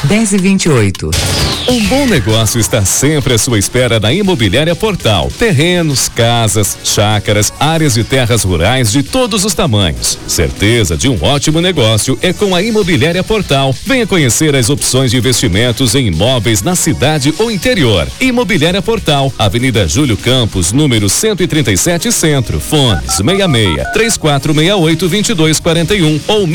10h28. Um bom negócio está sempre à sua espera na Imobiliária Portal. Terrenos, casas, chácaras, áreas de terras rurais de todos os tamanhos. Certeza de um ótimo negócio é com a Imobiliária Portal. Venha conhecer as opções de investimentos em imóveis na cidade ou interior. Imobiliária Portal, Avenida Júlio Campos, número 137 Centro. Fones 66-3468-2241 ou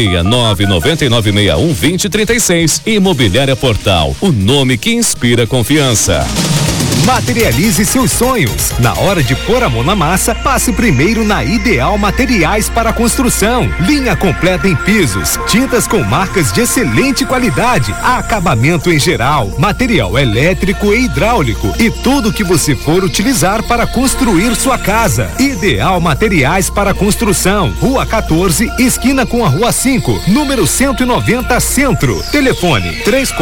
66-99961-2036. Imobiliária Portal, o nome que inspira confiança. Materialize seus sonhos. Na hora de pôr a mão na massa, passe primeiro na Ideal Materiais para Construção. Linha completa em pisos, tintas com marcas de excelente qualidade, acabamento em geral, material elétrico e hidráulico e tudo que você for utilizar para construir sua casa. Ideal Materiais para Construção. Rua 14, esquina com a Rua 5, número 190 Centro. Telefone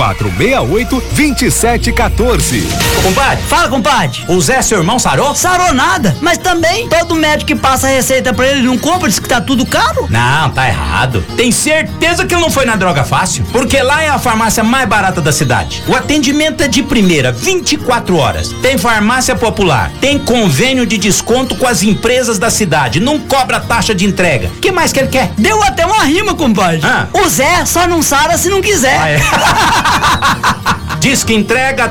3468-2714. Compadre, fala, compadre. O Zé, seu irmão, sarou? Sarou nada, mas também todo médico que passa a receita pra ele não compra, diz que tá tudo caro. Não, tá errado. Tem certeza que ele não foi na Droga Fácil? Porque lá é a farmácia mais barata da cidade. O atendimento é de primeira, 24 horas. Tem farmácia popular, tem convênio de desconto com as empresas da cidade, não cobra taxa de entrega. O que mais que ele quer? Deu até uma rima, compadre. O Zé só não sara se não quiser. Diz que entrega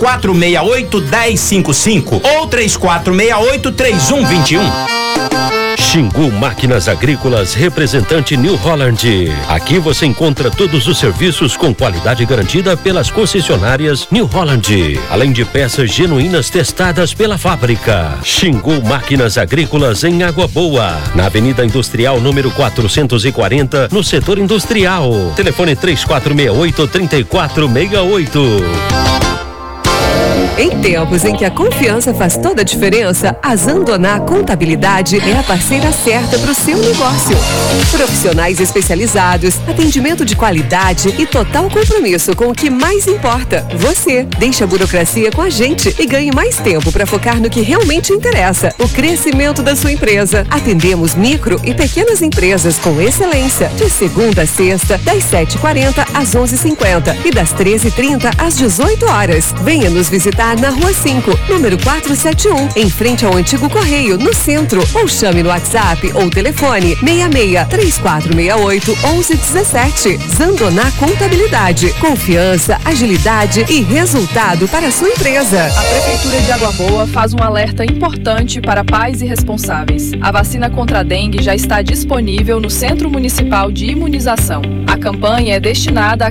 3468-1055 ou 3468-3121. Xingu Máquinas Agrícolas, representante New Holland. Aqui você encontra todos os serviços com qualidade garantida pelas concessionárias New Holland, além de peças genuínas testadas pela fábrica. Xingu Máquinas Agrícolas em Água Boa, na Avenida Industrial número 440, no setor industrial. Telefone 3468-3468. Em tempos em que a confiança faz toda a diferença, a Zandoná Contabilidade é a parceira certa para o seu negócio. Profissionais especializados, atendimento de qualidade e total compromisso com o que mais importa. Você deixa a burocracia com a gente e ganhe mais tempo para focar no que realmente interessa, o crescimento da sua empresa. Atendemos micro e pequenas empresas com excelência, de segunda a sexta, das 7h40 às 11h50 e das 13h30 às 18 horas. Venha nos visitar na Rua 5, número 471, em frente ao antigo Correio, no centro, ou chame no WhatsApp ou telefone 66-3468-1117. Zandoná Contabilidade, confiança, agilidade e resultado para a sua empresa. A Prefeitura de Água Boa faz um alerta importante para pais e responsáveis. A vacina contra a dengue já está disponível no Centro Municipal de Imunização. A campanha é destinada a